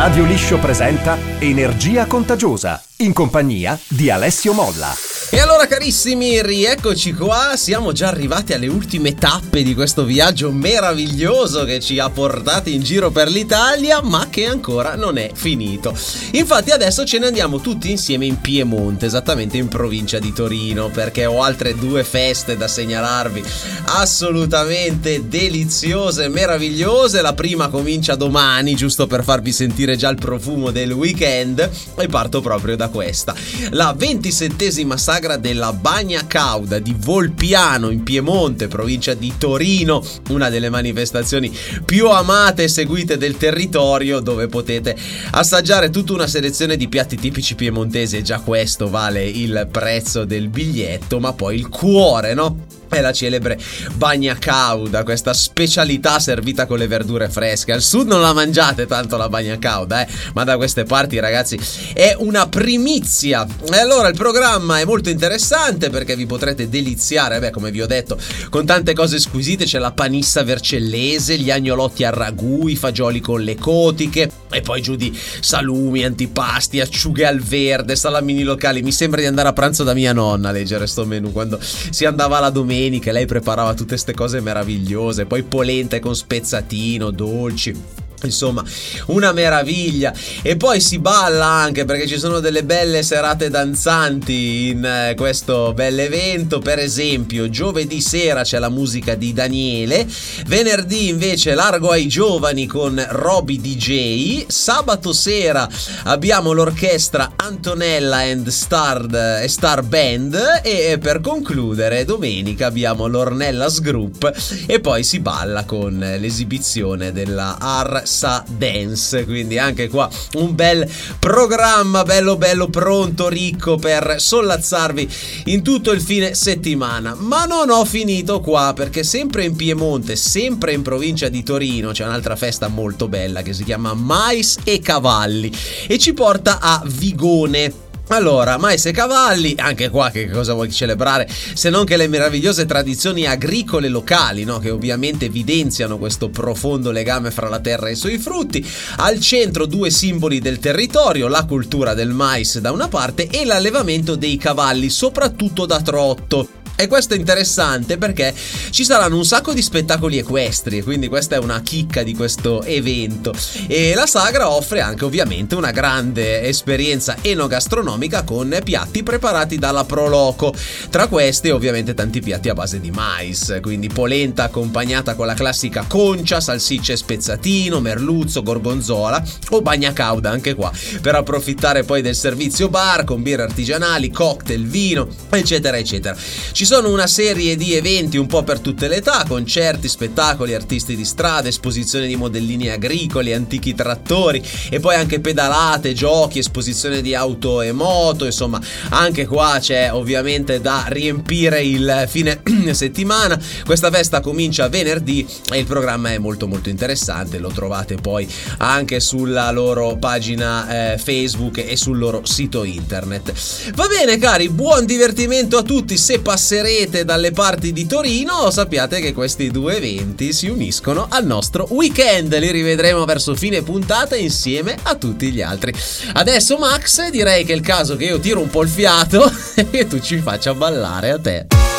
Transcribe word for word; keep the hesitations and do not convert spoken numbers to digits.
Radio Liscio presenta Energia Contagiosa, in compagnia di Alessio Molla. E allora carissimi, rieccoci qua, siamo già arrivati alle ultime tappe di questo viaggio meraviglioso che ci ha portati in giro per l'Italia, ma che ancora non è finito. Infatti adesso ce ne andiamo tutti insieme in Piemonte, esattamente in provincia di Torino, perché ho altre due feste da segnalarvi assolutamente deliziose, meravigliose. La prima comincia domani, giusto per farvi sentire già il profumo del weekend, e parto proprio da questa, la ventisettesima sagra della Bagna Cauda di Volpiano in Piemonte, provincia di Torino, una delle manifestazioni più amate e seguite del territorio, dove potete assaggiare tutta una selezione di piatti tipici piemontesi, e già questo vale il prezzo del biglietto. Ma poi il cuore, no? È la celebre bagna cauda, questa specialità servita con le verdure fresche. Al sud non la mangiate tanto la bagna cauda, eh? Ma da queste parti, ragazzi, è una primizia. E allora il programma è molto interessante, perché vi potrete deliziare, beh, come vi ho detto, con tante cose squisite. C'è la panissa vercellese, gli agnolotti al ragù, i fagioli con le cotiche, e poi giù di salumi, antipasti, acciughe al verde, salamini locali. Mi sembra di andare a pranzo da mia nonna a leggere sto menù quando si andava la domenica, che lei preparava tutte ste cose meravigliose, poi polente con spezzatino, dolci. Insomma, una meraviglia. E poi si balla anche, perché ci sono delle belle serate danzanti in eh, questo bell'evento. Per esempio, giovedì sera c'è la musica di Daniele, venerdì invece largo ai giovani con Roby D J, sabato sera abbiamo l'orchestra Antonella and Star, eh, Star Band, e per concludere domenica abbiamo l'Ornellas Group, e poi si balla con l'esibizione della Ar Sa Dance. Quindi anche qua un bel programma, bello bello pronto, ricco per sollazzarvi in tutto il fine settimana. Ma non ho finito qua, perché sempre in Piemonte, sempre in provincia di Torino, c'è un'altra festa molto bella che si chiama Mais e Cavalli, e ci porta a Vigone. Allora, mais e cavalli, anche qua che cosa vuoi celebrare se non che le meravigliose tradizioni agricole locali, no? Che ovviamente evidenziano questo profondo legame fra la terra e i suoi frutti. Al centro due simboli del territorio, la cultura del mais da una parte e l'allevamento dei cavalli, soprattutto da trotto. E questo è interessante perché ci saranno un sacco di spettacoli equestri, quindi questa è una chicca di questo evento. E la sagra offre anche ovviamente una grande esperienza enogastronomica con piatti preparati dalla Pro Loco. Tra questi ovviamente tanti piatti a base di mais, quindi polenta accompagnata con la classica concia, salsicce e spezzatino, merluzzo, gorgonzola o bagna cauda, anche qua per approfittare poi del servizio bar con birre artigianali, cocktail, vino, eccetera eccetera. Ci sono una serie di eventi un po' per tutte le età, concerti, spettacoli, artisti di strada, esposizioni di modellini agricoli, antichi trattori, e poi anche pedalate, giochi, esposizione di auto e moto. Insomma, anche qua c'è ovviamente da riempire il fine settimana. Questa festa comincia venerdì e il programma è molto molto interessante, lo trovate poi anche sulla loro pagina eh, Facebook e sul loro sito internet. Va bene cari, buon divertimento a tutti. Se passerete dalle parti di Torino, sappiate che questi due eventi si uniscono al nostro weekend. Li rivedremo verso fine puntata insieme a tutti gli altri. Adesso Max, direi che è il caso che io tiro un po' il fiato e tu ci faccia ballare a te.